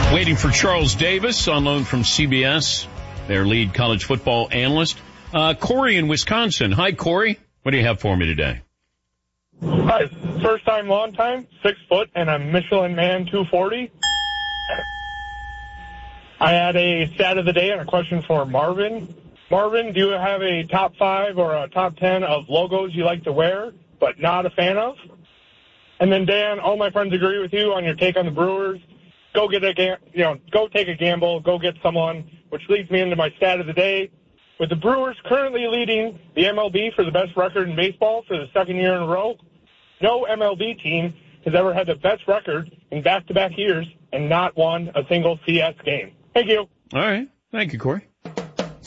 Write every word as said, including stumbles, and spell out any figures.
Waiting for Charles Davis on loan from C B S, their lead college football analyst. Uh, Corey in Wisconsin. Hi, Corey. What do you have for me today? Hi. First time, long time, six foot, and a Michelin Man two forty. I had a stat of the day and a question for Marvin. Marvin, do you have a top five or a top ten of logos you like to wear but not a fan of? And then, Dan, all my friends agree with you on your take on the Brewers. Go get a, gam- you know, go take a gamble. Go get someone, which leads me into my stat of the day. With the Brewers currently leading the M L B for the best record in baseball for the second year in a row, no M L B team has ever had the best record in back-to-back years and not won a single C S game. Thank you. All right. Thank you, Corey.